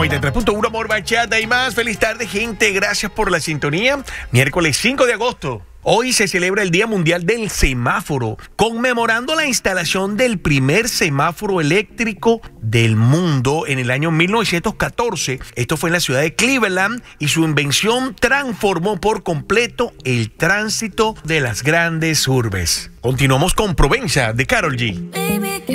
93.1 Amor, Bachata y más. Feliz tarde, gente. Gracias por la sintonía. Miércoles 5 de agosto. Hoy se celebra el Día Mundial del Semáforo, conmemorando la instalación del primer semáforo eléctrico del mundo en el año 1914. Esto fue en la ciudad de Cleveland y su invención transformó por completo el tránsito de las grandes urbes. Continuamos con Provenza de Karol G.